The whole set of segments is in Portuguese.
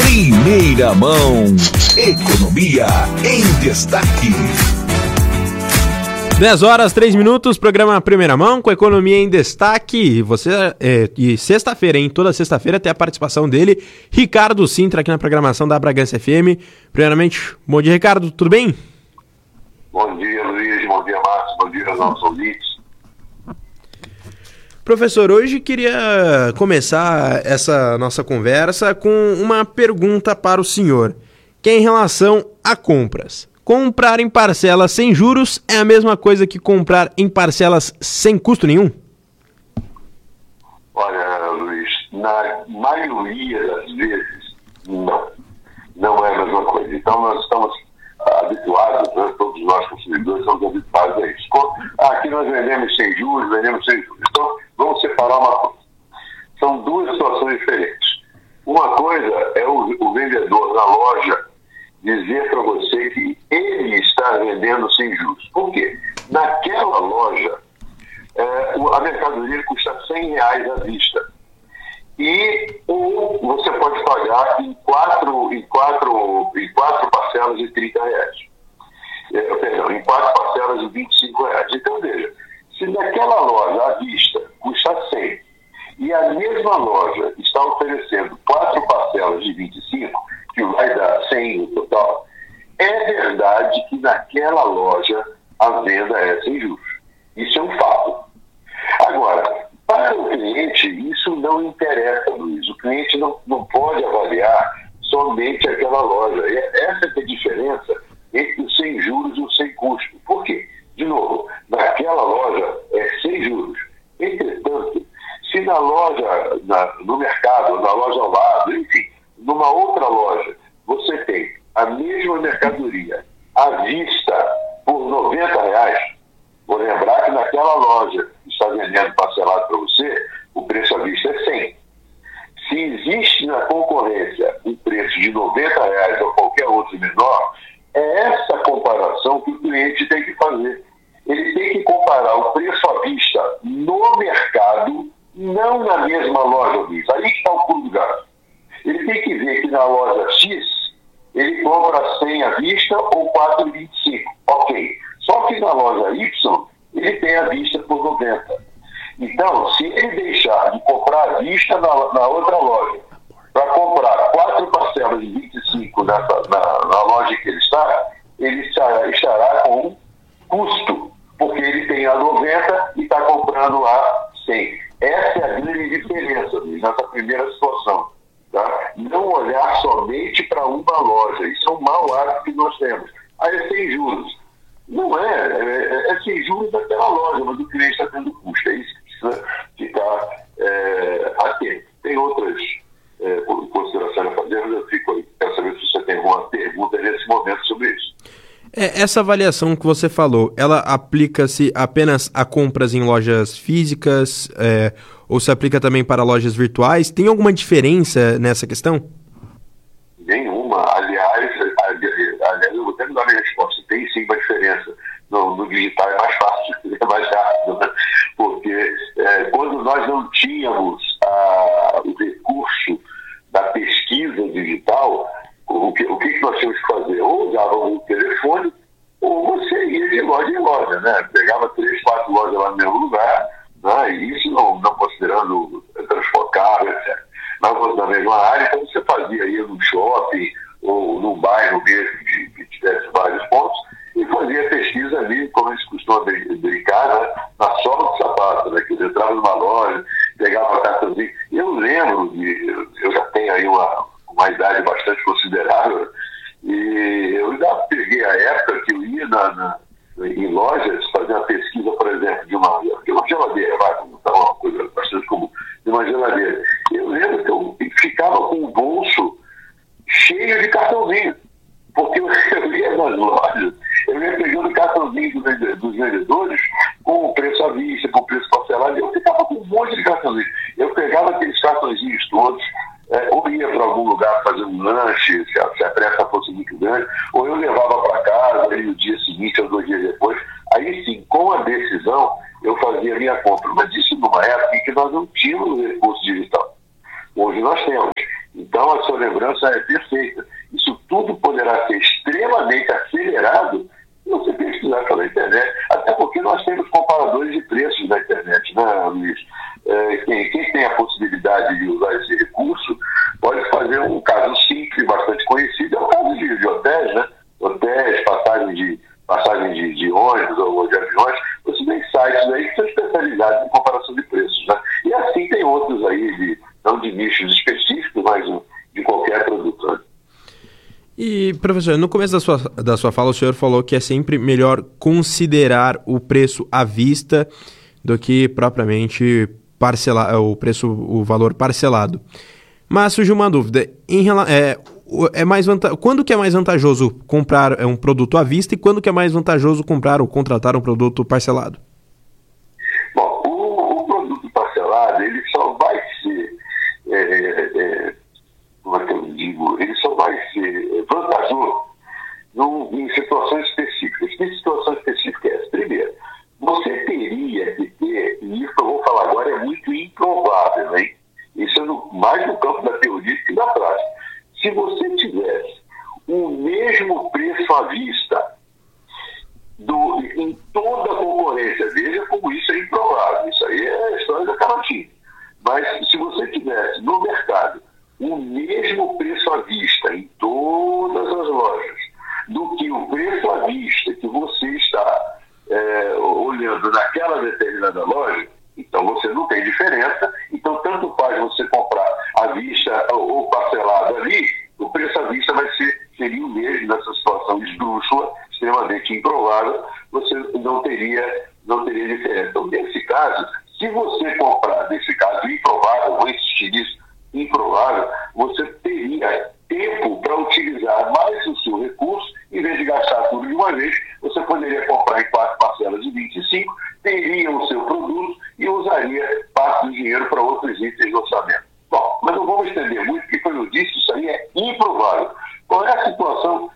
Primeira mão. Economia em destaque. 10 horas, 3 minutos, programa Primeira Mão com Economia em Destaque. E sexta-feira, hein? Toda sexta-feira tem a participação dele, Ricardo Sintra, aqui na programação da Bragança FM. Primeiramente, bom dia, Ricardo, tudo bem? Bom dia, Luiz, bom dia, Márcio, bom dia aos nossos ouvintes. Professor, hoje queria começar essa nossa conversa com uma pergunta para o senhor, que é em relação a compras. Comprar em parcelas sem juros é a mesma coisa que comprar em parcelas sem custo nenhum? Olha, Luiz, na maioria das vezes, não é a mesma coisa. Então, nós estamos habituados, né, todos nós consumidores somos habituados a isso. Aqui nós vendemos sem juros, vendemos sem juros. Então, vamos separar uma coisa. São duas situações diferentes. Uma coisa é o vendedor na loja dizer para você que ele está vendendo sem juros. Por quê? Naquela loja, a mercadoria custa R$100 à vista. Ou você pode pagar em quatro parcelas de R$30. Em 4 parcelas de R$25. Então, veja, se naquela loja à vista custa 100 e a mesma loja está oferecendo 4 parcelas de 25, que vai dar 100 no total, é verdade que naquela loja a venda é sem juros. Isso é um fato. Agora, para o cliente, isso não interessa, Luiz. O cliente não pode avaliar somente aquela loja. Essa é a diferença entre o sem juros e o sem custo. Por quê? De novo, naquela loja é sem juros. Entretanto, se na loja, no mercado, na loja ao lado, enfim, numa outra loja, você tem a mesma mercadoria à vista por R$90, vou lembrar que naquela loja que está vendendo parcelado para você, o preço à vista é 100. Se existe na concorrência um preço de R$90 ou qualquer outro menor, é essa comparação que o cliente tem que fazer. Ele tem que comparar o preço à vista no mercado, não na mesma loja, Luiz. Aí está o pulo do gato. Ele tem que ver que na loja X, ele compra 100 à vista ou 4,25. Ok. Só que na loja Y, ele tem à vista por 90. Então, se ele deixar de comprar à vista na outra loja, para comprar 4 parcelas de 25 na loja que ele estará com um custo, porque ele tem a 90 e está comprando a 100. Essa é a grande diferença, Luiz, nessa primeira situação. Tá? Não olhar somente para uma loja. Isso é um mau hábito que nós temos. Aí é sem juros. Não é sem juros daquela loja, mas o cliente está tendo custo. É isso que precisa ficar atento. Tem outras considerações a fazer, mas eu fico aí. Quero saber se você tem alguma pergunta nesse momento sobre isso. Essa avaliação que você falou, ela aplica-se apenas a compras em lojas físicas, ou se aplica também para lojas virtuais? Tem alguma diferença nessa questão? Nenhuma. Aliás, eu vou até me dar minha resposta. Tem sim uma diferença. No digital é mais fácil, é mais rápido, né? Porque quando nós não tínhamos o recurso da pesquisa digital, o que nós tínhamos que fazer? Ou usávamos o telefone, ou você ia de loja em loja, né? Pegava 3, 4 lojas lá no mesmo lugar, né? E isso não considerando transporte carro, etc. Mas na mesma área, então você ia num shopping ou num bairro mesmo que tivesse vários pontos e fazia pesquisa ali, como eles costumam brincar, né? Na sola do sapato, né? Que eles entravam numa loja, pegavam a cartãozinha. Eu lembro, eu já tenho aí uma idade bastante considerável, e eu ainda peguei a época que eu ia em lojas fazer uma pesquisa, por exemplo, de uma geladeira, uma coisa bastante comum, de uma geladeira. Eu lembro que eu ficava com o bolso cheio de cartãozinho, porque eu ia nas lojas, eu ia pegando cartãozinho dos vendedores com o preço à vista, com o preço parcelado, e eu ficava com um monte de cartãozinhos. Eu pegava aqueles cartõezinhos todos, ou ia para algum lugar fazer um lanche, se a pressa fosse muito grande, ou eu levava para casa, e no dia seguinte ou 2 dias depois, aí sim, com a decisão, eu fazia a minha compra. Mas isso numa época em que nós não tínhamos recurso digital. Hoje nós temos. Então, lembrança é perfeita. Isso tudo poderá ser extremamente acelerado se você pesquisar pela internet. Até porque nós temos comparadores de preços na internet, né, Luiz? Quem tem a possibilidade de usar esse recurso pode fazer um caso simples, bastante conhecido, é o caso de hotéis, né? Hotéis, passagem de ônibus ou de aviões. Você tem sites aí que são especializados em comparação de preços, né? E assim tem outros aí, não de nichos específicos, mas de qualquer produto, né? E, professor, no começo da sua fala, o senhor falou que é sempre melhor considerar o preço à vista do que propriamente parcelar o valor parcelado. Mas surgiu uma dúvida. Quando que é mais vantajoso comprar um produto à vista e quando que é mais vantajoso comprar ou contratar um produto parcelado? Bom, o produto parcelado, ele só vai ser, como é que eu digo, ele só vai ser vantajoso em situações específicas. Que situação específica é essa? Primeiro, você teria que ter, e isso que eu vou falar agora é muito improvável, hein? Isso é mais no campo da teoria que da prática. Se você tivesse o mesmo preço à vista em toda a concorrência, veja como isso é improvável. Isso aí é a história da caratinha. Mas se você tivesse no mercado o mesmo preço à vista em todas as lojas do que o preço à vista que você está olhando naquela determinada loja, então você não tem diferença. Então tanto faz você comprar à vista ou parcelado ali, o preço à vista seria o mesmo nessa situação esdrúxula, extremamente improvável, você não teria diferença. Então, nesse caso, se você comprar, nesse caso improvável, vou insistir nisso, improvável, você teria tempo para utilizar mais o seu recurso, em vez de gastar tudo de uma vez, você poderia comprar em 4 parcelas de 25, teria o seu produto e usaria parte do dinheiro para outros itens do orçamento. Bom, mas não vamos estender muito, porque como eu disse, isso aí é improvável. Qual é a situação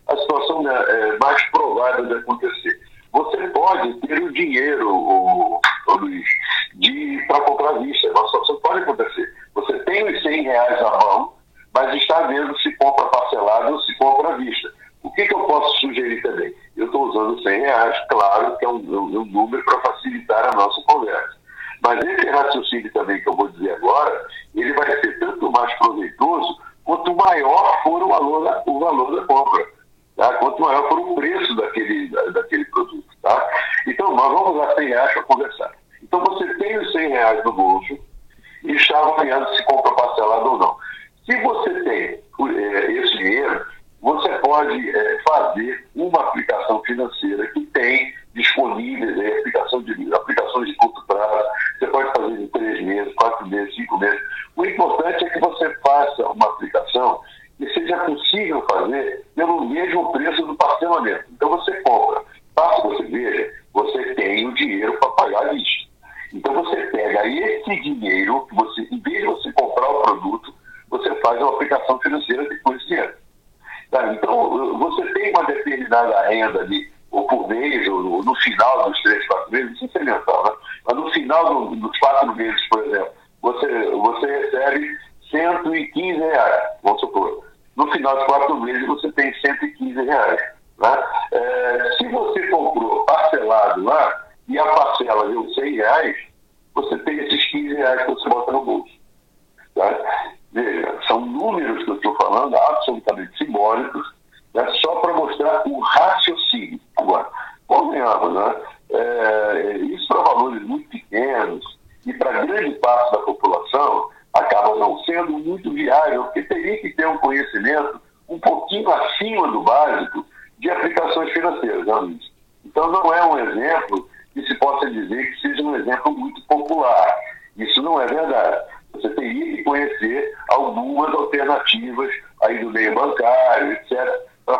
mais provável de acontecer? Você pode ter o dinheiro, Luiz, para comprar à vista. Uma situação pode acontecer. Você tem os R$100 na mão, mas está vendo se compra parcelado ou se compra à vista. O que eu posso sugerir também? Eu estou usando R$100, claro que é um número para facilitar a nossa conversa. Mas esse raciocínio também que eu vou dizer agora, ele vai ser tanto mais proveitoso quanto maior for o valor da compra, tá? Quanto maior for o preço daquele produto. Tá? Então, nós vamos usar R$100 para conversar. Então, você tem os R$100 no bolso e está avaliando se compra parcelado ou não. Se você tem esse dinheiro, você pode fazer uma aplicação financeira que tem disponíveis aplicações de curto prazo. Você pode fazer de 3 meses, 4 meses, 5 meses. O importante é que você faça uma aplicação que seja possível fazer pelo mesmo preço do parcelamento. Então você compra. Basta você veja, você tem o dinheiro para pagar a vista. Então você pega esse dinheiro, em vez de você comprar o produto, você faz uma aplicação financeira com esse dinheiro. Tá? Então você tem uma determinada renda ali, ou por mês, ou no final dos 3, 4 meses, isso é mensal, né? Mas no final dos 4 meses, por exemplo, você recebe R$115, vamos supor. No final dos 4 meses, você tem R$115. Né? Se você comprou parcelado lá, e a parcela deu R$100, você tem esses R$15 que você bota no bolso. Tá? Veja, são números que eu estou falando, absolutamente simbólicos, né? Só para mostrar o raciocínio. Agora, convenhamos, né? Isso para valores muito pequenos e para grande parte da população acaba não sendo muito viável, porque teria que ter um conhecimento um pouquinho acima do básico de aplicações financeiras, né, Luiz? Então não é um exemplo que se possa dizer que seja um exemplo muito popular. Isso não é verdade. Você teria que conhecer algumas alternativas aí do meio bancário, etc.,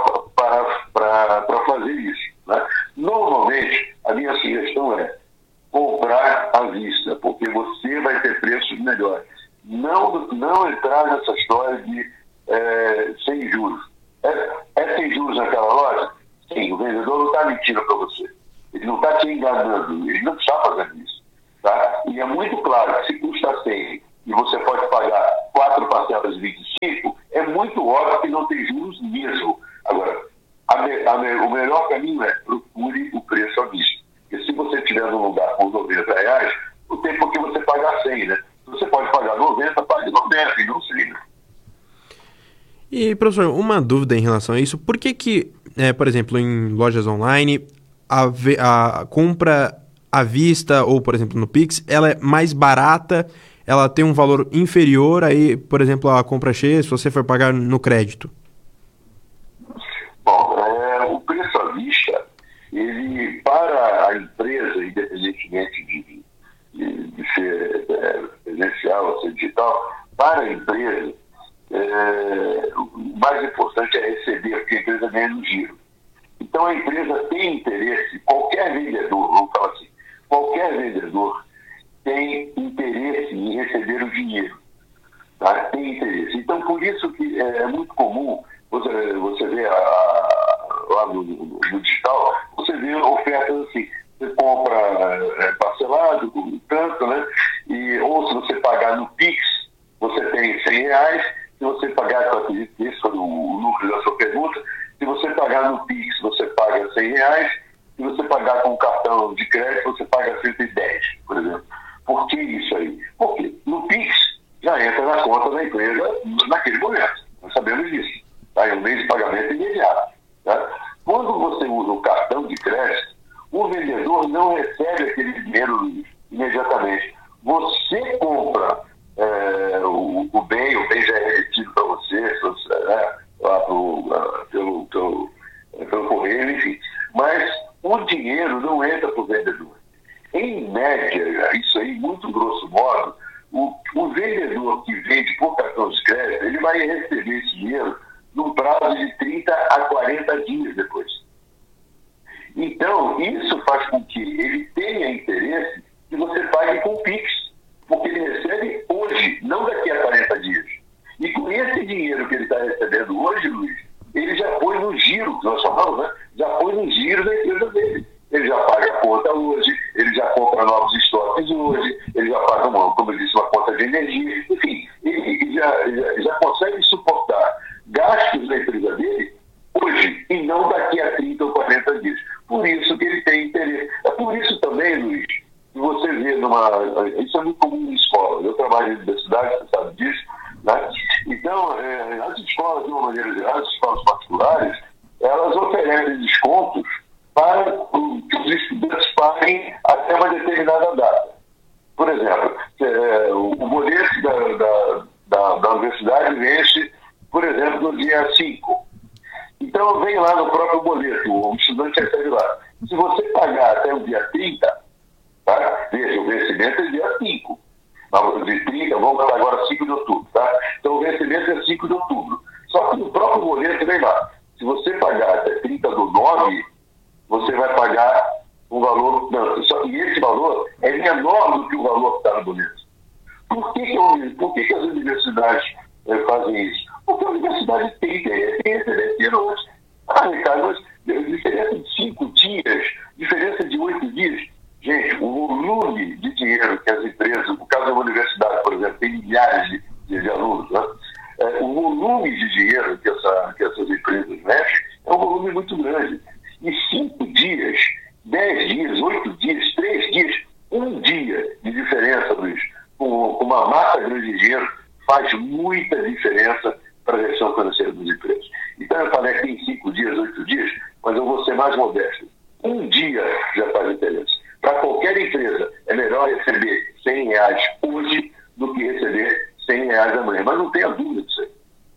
para fazer isso. Né? Normalmente, a minha sugestão é comprar à vista, porque você vai ter preços melhores. Não entrar nessa história de sem juros. É sem juros naquela loja? Sim, o vendedor não está mentindo para você. Ele não está te enganando, ele não está fazendo isso. Tá? E é muito claro que se custa 100 e você pode pagar 4 parcelas de 25, é muito óbvio que não tem juros mesmo. Agora, o melhor caminho é procure o preço à vista. Porque se você estiver num lugar com R$90, não tem por que você pagar 100, né? Você pode pagar 90, pague 90 e não 100, né? E, professor, uma dúvida em relação a isso. Por que, por exemplo, em lojas online, a compra à vista ou, por exemplo, no Pix, ela é mais barata, ela tem um valor inferior aí, por exemplo, a compra cheia, se você for pagar no crédito? Bom, o preço à vista, ele, para a empresa, independentemente de ser presencial ou ser digital, para a empresa, o mais importante é receber, porque a empresa ganha no giro. Então a empresa tem interesse, qualquer vendedor, vamos falar assim, qualquer vendedor tem interesse em receber o dinheiro. Tá? Tem interesse. Então por isso que é muito comum, você vê lá no digital, você vê ofertas assim, você compra parcelado, tanto, né? Ou se você pagar no Pix, você tem R$100. Se você pagar, eu acredito que esse foi o núcleo da sua pergunta, se você pagar no Pix, você paga R$100. Se você pagar com cartão de crédito, você paga 110, por exemplo. Por que isso aí? Porque no Pix já entra na conta da empresa naquele momento. Nós sabemos disso. Tá? É um meio de pagamento imediato. Tá? Quando você usa o cartão de crédito, o vendedor não recebe aquele dinheiro imediatamente. Você compra o bem já é remetido para você, lá pelo correio, enfim. Mas o dinheiro não entra para o vendedor. Em média, isso aí, muito grosso modo, o vendedor que vende por cartão de crédito, ele vai receber esse dinheiro num prazo de 30 a 40 dias depois. Então, isso faz com que ele tenha interesse que você pague com o Pix, porque ele recebe hoje, não daqui a 40 dias. E com esse dinheiro que ele está recebendo hoje, Luiz, ele já põe no giro, que nós chamamos, né? Já põe no giro da empresa dele. Ele já paga a conta hoje, ele já compra novos estoques hoje, ele já paga, como eu disse, uma conta de energia. Enfim, ele já consegue suportar gastos da empresa dele hoje e não daqui a 30 ou 40 dias. Por isso que ele tem interesse. É por isso também, Luiz, que você vê isso é muito comum em escola. Eu trabalho em universidade, você sabe disso, né? Então, as escolas, de uma maneira geral, as escolas particulares, elas oferecem descontos para que os estudantes paguem até uma determinada data. Por exemplo, o boleto da universidade vence, por exemplo, no dia 5. Então, vem lá no próprio boleto, o estudante recebe lá. Se você pagar até o dia 30, tá? Veja, o vencimento é dia 5. De 30, vamos falar agora 5 de outubro, tá? Então, o vencimento é 5 de outubro. Só que no próprio boleto vem lá. Se você pagar até 30/9, você vai pagar um valor tanto. Só que esse valor é menor do que o valor que está no boleto. Por que as universidades fazem isso? Porque a universidade tem interesse em receber dinheiro hoje. Ricardo, mas diferença de 5 dias, diferença de 8 dias. Gente, o volume de dinheiro que as empresas, no caso da universidade, por exemplo, tem milhares de alunos, né? O volume de dinheiro que essas empresas mexem é um volume muito grande. E 5 dias, 10 dias, 8 dias, 3 dias, um dia de diferença, Luiz, com uma massa grande de dinheiro, faz muita diferença para a gestão financeira dos empresas. Então eu falei que em 5 dias, 8 dias, mas eu vou ser mais modesto. Um dia já faz diferença. Para qualquer empresa, é melhor receber R$100 hoje do que receber R$100 amanhã. Mas não tenha dúvida disso aí.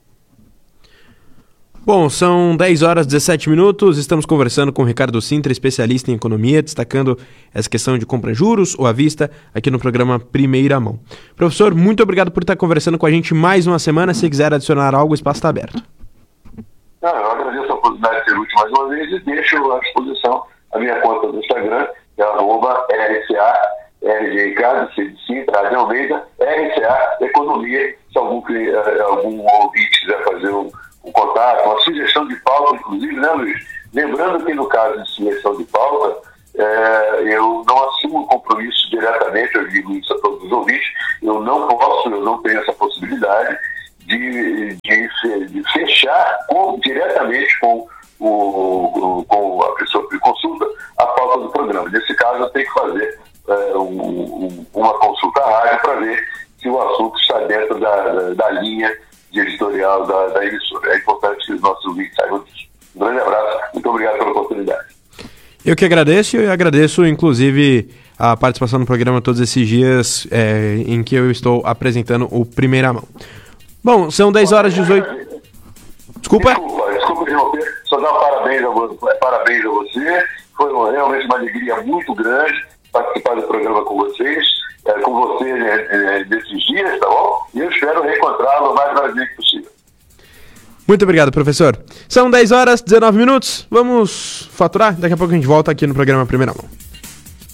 Bom, são 10 horas e 17 minutos, estamos conversando com o Ricardo Cintra, especialista em economia, destacando essa questão de compra em juros ou à vista aqui no programa Primeira Mão. Professor, muito obrigado por estar conversando com a gente mais uma semana. Se quiser adicionar algo, o espaço está aberto. Eu agradeço a oportunidade de ser útil mais uma vez e deixo à disposição a minha conta do Instagram, que é @RCA, Cintra, Almeida, RCA Economia, se algum ouvinte quiser fazer um contato, uma sugestão de pauta, inclusive, né, Luiz? Lembrando que no caso de sugestão de pauta, eu não assumo o compromisso diretamente, eu digo isso a todos os ouvintes, eu não tenho essa possibilidade de fechar diretamente com a pessoa que consulta a pauta do programa. Nesse caso, eu tenho que fazer uma consulta rádio para ver se o assunto está dentro da linha de editorial da emissora. É importante que os nossos ouvintes saibam disso. Um grande abraço, muito obrigado pela oportunidade. Eu que agradeço, e agradeço inclusive a participação no programa todos esses dias em que eu estou apresentando o Primeira Mão. Bom, são 10 horas e 18... Desculpa interromper, só dar parabéns a você. Foi realmente uma alegria muito grande participar do programa com vocês, nesses dias, tá bom? E eu espero reencontrá-lo o mais brevemente possível. Muito obrigado, professor. São 10 horas e 19 minutos. Vamos faturar? Daqui a pouco a gente volta aqui no programa Primeira Mão.